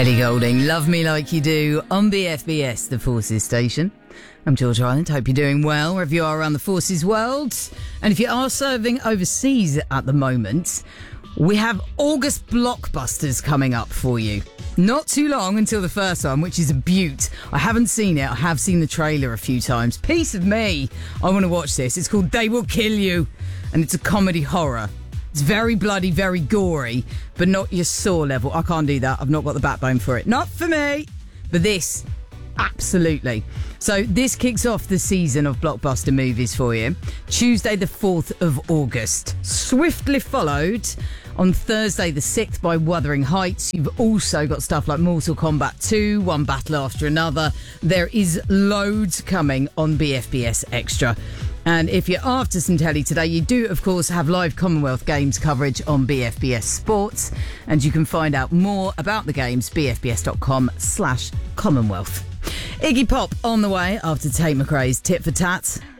Ellie Goulding, Love Me Like You Do on BFBS, the Forces station. I'm George Ireland. Hope you're doing well wherever you are around the Forces world. And if you are serving overseas at the moment, we have August blockbusters coming up for you. Not too long until the first one, which is a beaut. I haven't seen it. I have seen the trailer a few times. Piece of me. I want to watch this. It's called They Will Kill You, and it's a comedy horror. It's very bloody, very gory, but not your Saw level. I can't do that. I've not got the backbone for it. Not for me. But this, absolutely. So this kicks off the season of blockbuster movies for you. Tuesday the 4th of August. Swiftly followed on Thursday the 6th by Wuthering Heights. You've also got stuff like Mortal Kombat 2, One Battle After Another. There is loads coming on BFBS Extra. And if you're after some telly today, you do, of course, have live Commonwealth Games coverage on BFBS Sports. And you can find out more about the games, bfbs.com/Commonwealth. Iggy Pop on the way after Tate McRae's Tit for Tat.